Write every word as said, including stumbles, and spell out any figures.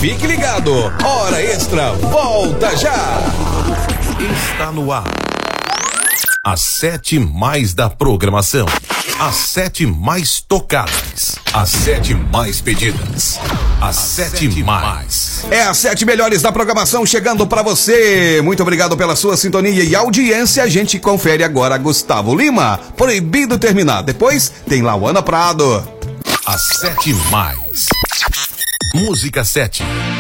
Fique ligado, Hora Extra volta já. Está no ar. As sete mais da programação. As sete mais tocadas. As sete mais pedidas. As sete mais. É as sete melhores da programação chegando pra você. Muito obrigado pela sua sintonia e audiência. A gente confere agora Gustavo Lima, Proibido Terminar. Depois tem Lauana Prado. As sete mais. Música sete.